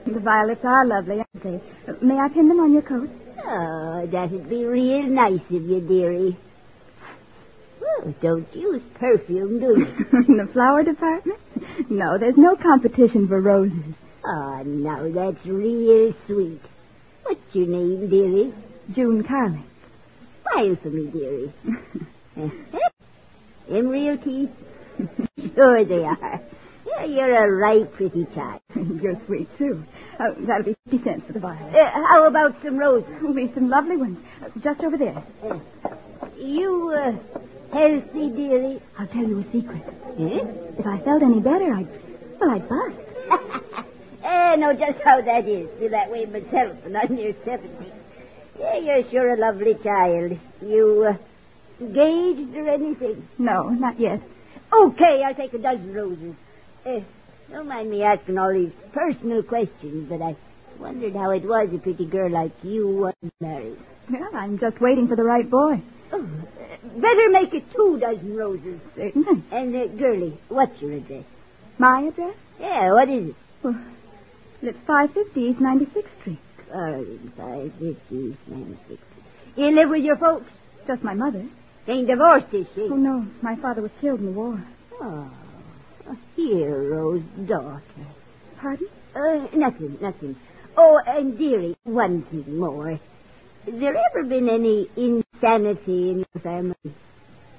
The violets are lovely, aren't they? May I pin them on your coat? Oh, that'd be real nice of you, dearie. Well, don't use perfume, do you? In the flower department? No, there's no competition for roses. Oh, now that's real sweet. What's your name, dearie? June Carling. Smile for me, dearie. Them real teeth? Sure they are. Yeah, you're a right pretty child. You're sweet, too. That'll be 50 cents for the violet. How about some roses? There'll be some lovely ones. Just over there. You, healthy, dearie? I'll tell you a secret. Eh? If I felt any better, I'd bust. Know just how that is. Feel that way myself, and I'm near 70. Yeah, you're sure a lovely child. You, engaged or anything? No, not yet. Okay, I'll take a dozen roses. Don't mind me asking all these personal questions, but I wondered how it was a pretty girl like you wasn't married. Well, I'm just waiting for the right boy. Oh, better make it 2 dozen roses. Certainly. And, girlie, what's your address? My address? Yeah, what is it? Well, it's 550 East 96th Street. 550 East 96th Street. You live with your folks? Just my mother. Ain't divorced, is she? Oh, no. My father was killed in the war. Oh, a hero's daughter. Pardon? Nothing. Oh, and dearie, one thing more. Has there ever been any insanity in your family?